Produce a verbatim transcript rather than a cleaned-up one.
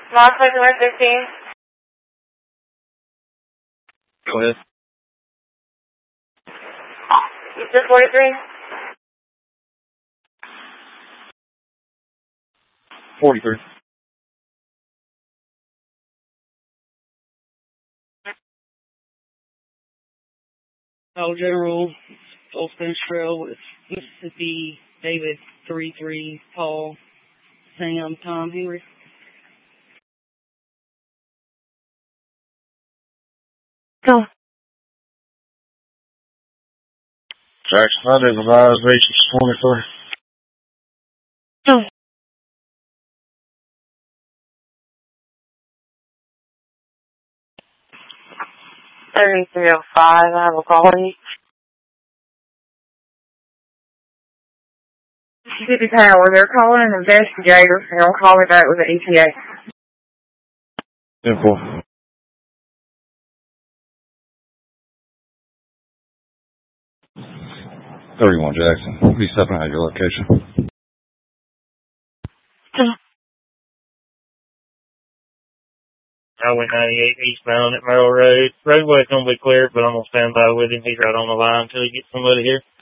Small section one fifteen. Go ahead. You said forty-three? forty-three. Dollar General, Old Spanish Trail with Mississippi, David, three three, Paul, Sam, Tom, Henry. Go. Jackson, I didn't advise H twenty-three. Go. thirty-three oh five, I have a call on you. Mississippi Power, they're calling an investigator. They're going to call me back with the E P A. Info. thirty-one Jackson. Be stepping out of your location. Highway ninety-eight eastbound at Merrill Road. Roadway's going to be cleared, but I'm going to stand by with him. He's right on the line until he gets somebody here.